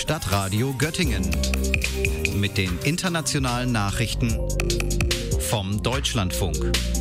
Stadtradio Göttingen mit den internationalen Nachrichten vom Deutschlandfunk.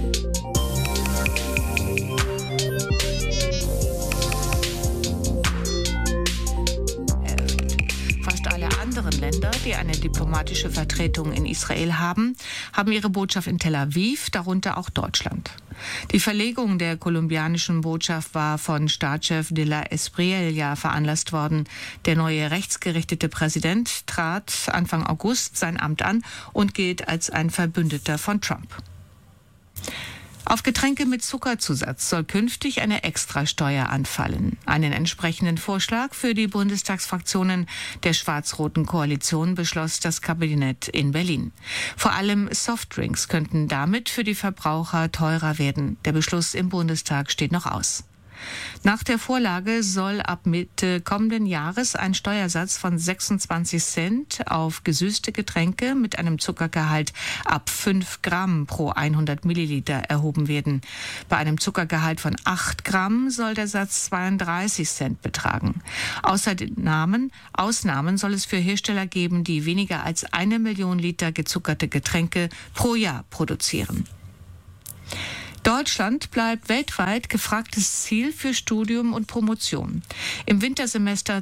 Fast alle anderen Länder, die eine diplomatische Vertretung in Israel haben, haben ihre Botschaft in Tel Aviv, darunter auch Deutschland. Die Verlegung der kolumbianischen Botschaft war von Staatschef de la Espriella veranlasst worden. Der neue rechtsgerichtete Präsident trat Anfang August sein Amt an und gilt als ein Verbündeter von Trump. Auf Getränke mit Zuckerzusatz soll künftig eine Extrasteuer anfallen. Einen entsprechenden Vorschlag für die Bundestagsfraktionen der schwarz-roten Koalition beschloss das Kabinett in Berlin. Vor allem Softdrinks könnten damit für die Verbraucher teurer werden. Der Beschluss im Bundestag steht noch aus. Nach der Vorlage soll ab Mitte kommenden Jahres ein Steuersatz von 26 Cent auf gesüßte Getränke mit einem Zuckergehalt ab 5 Gramm pro 100 Milliliter erhoben werden. Bei einem Zuckergehalt von 8 Gramm soll der Satz 32 Cent betragen. Ausnahmen soll es für Hersteller geben, die weniger als 1 Million Liter gezuckerte Getränke pro Jahr produzieren. Deutschland bleibt weltweit gefragtes Ziel für Studium und Promotion. Im Wintersemester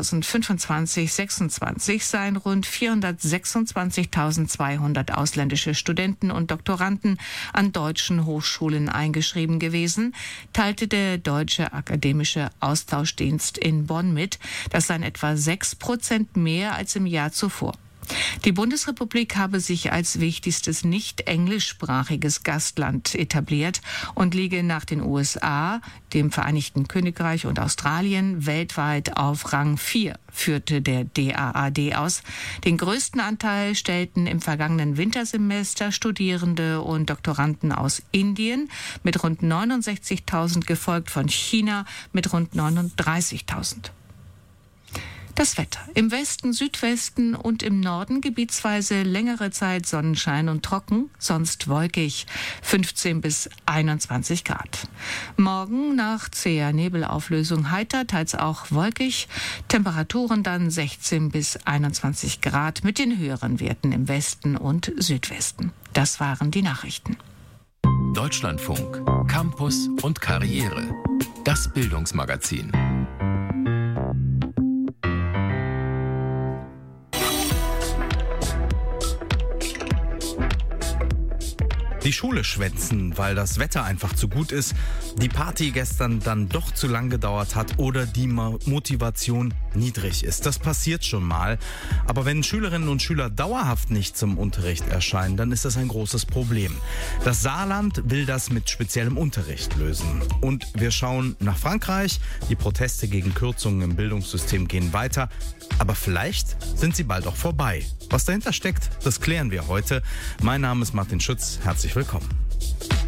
2025/26 seien rund 426.200 ausländische Studenten und Doktoranden an deutschen Hochschulen eingeschrieben gewesen, teilte der Deutsche Akademische Austauschdienst in Bonn mit. Das seien etwa 6% mehr als im Jahr zuvor. Die Bundesrepublik habe sich als wichtigstes nicht-englischsprachiges Gastland etabliert und liege nach den USA, dem Vereinigten Königreich und Australien weltweit auf Rang 4, führte der DAAD aus. Den größten Anteil stellten im vergangenen Wintersemester Studierende und Doktoranden aus Indien mit rund 69.000, gefolgt von China mit rund 39.000. Das Wetter. Im Westen, Südwesten und im Norden gebietsweise längere Zeit Sonnenschein und trocken, sonst wolkig, 15 bis 21 Grad. Morgen nach zäher Nebelauflösung heiter, teils auch wolkig, Temperaturen dann 16 bis 21 Grad mit den höheren Werten im Westen und Südwesten. Das waren die Nachrichten. Deutschlandfunk, Campus und Karriere. Das Bildungsmagazin. Die Schule schwänzen, weil das Wetter einfach zu gut ist, die Party gestern dann doch zu lang gedauert hat oder die Motivation niedrig ist. Das passiert schon mal. Aber wenn Schülerinnen und Schüler dauerhaft nicht zum Unterricht erscheinen, dann ist das ein großes Problem. Das Saarland will das mit speziellem Unterricht lösen. Und wir schauen nach Frankreich. Die Proteste gegen Kürzungen im Bildungssystem gehen weiter. Aber vielleicht sind sie bald auch vorbei. Was dahinter steckt, das klären wir heute. Mein Name ist Martin Schütz. Herzlich willkommen.